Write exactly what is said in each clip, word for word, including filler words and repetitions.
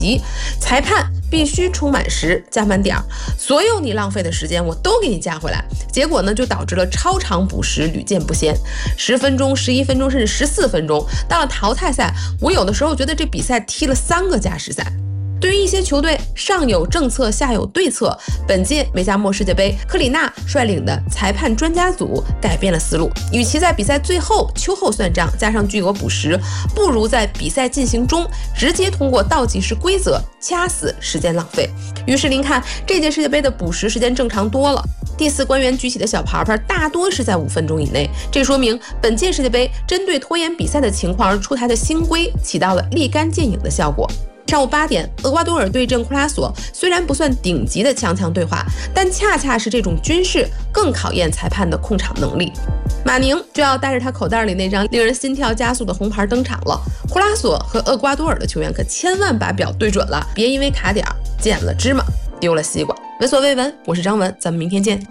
裁判必须充满时加满点，所有你浪费的时间我都给你加回来。结果呢，就导致了超长补时屡见不鲜，十分钟、十一分钟，甚至十四分钟。到了淘汰赛，我有的时候觉得这比赛踢了三个加时赛。对于一些球队，上有政策，下有对策。本届梅加墨世界杯，克里纳率领的裁判专家组改变了思路，与其在比赛最后秋后算账，加上巨额补时，不如在比赛进行中直接通过倒计时规则掐死时间浪费。于是您看，这届世界杯的补时时间正常多了。第四官员举起的小牌牌大多是在五分钟以内，这说明本届世界杯针对拖延比赛的情况而出台的新规起到了立竿见影的效果。上午八点，厄瓜多尔对阵库拉索，虽然不算顶级的强强对话，但恰恰是这种军事更考验裁判的控场能力。马宁就要带着他口袋里那张令人心跳加速的红牌登场了。库拉索和厄瓜多尔的球员可千万把表对准了，别因为卡点捡了芝麻丢了西瓜。闻所未闻，我是张文，咱们明天见。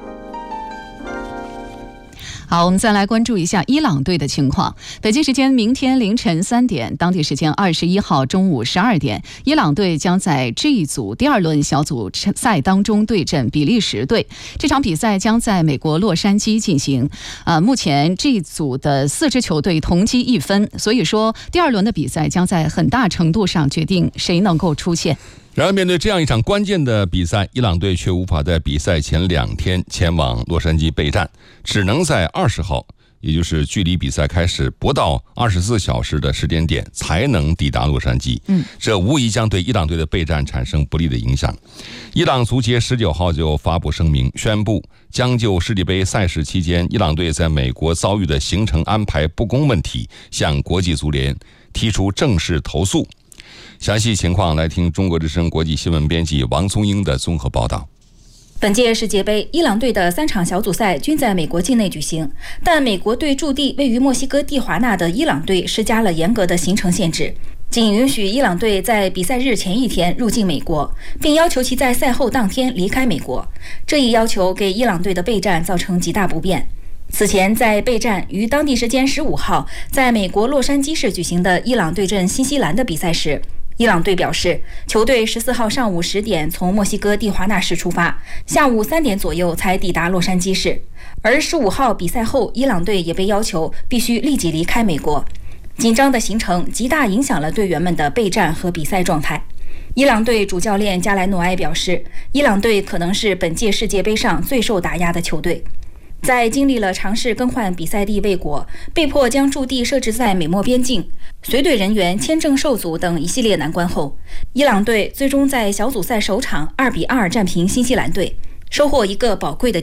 好，我们再来关注一下伊朗队的情况。北京时间明天凌晨三点，当地时间二十一号中午十二点，伊朗队将在 G 组第二轮小组赛当中对阵比利时队。这场比赛将在美国洛杉矶进行。呃，目前 G 组的四支球队同积一分，所以说第二轮的比赛将在很大程度上决定谁能够出线。 然而，面对这样一场关键的比赛，伊朗队却无法在比赛前两天前往洛杉矶备战，只能在二十号，也就是距离比赛开始不到二十四小时的时间点才能抵达洛杉矶。嗯，这无疑将对伊朗队的备战产生不利的影响。伊朗足协十九号就发布声明，宣布将就世界杯赛事期间伊朗队在美国遭遇的行程安排不公问题，向国际足联提出正式投诉。详细情况来听中国之声国际新闻编辑王松英的综合报道。 本届世界杯，伊朗队的三场小组赛均在美国境内举行，但美国对驻地位于墨西哥蒂华纳的伊朗队施加了严格的行程限制，仅允许伊朗队在比赛日前一天入境美国，并要求其在赛后当天离开美国。这一要求给伊朗队的备战造成极大不便。此前，在备战于当地时间十五号在美国洛杉矶市举行的伊朗对阵新西兰的比赛时，伊朗队表示，球队十四号上午十点从墨西哥蒂华纳市出发，下午三点左右才抵达洛杉矶市。而十五号比赛后，伊朗队也被要求必须立即离开美国。紧张的行程极大影响了队员们的备战和比赛状态。伊朗队主教练加莱诺埃表示，伊朗队可能是本届世界杯上最受打压的球队。在经历了尝试更换比赛地未果，被迫将驻地设置在美墨边境，随队人员签证受阻等一系列难关后，伊朗队最终在小组赛首场二比二战平新西兰队，收获一个宝贵的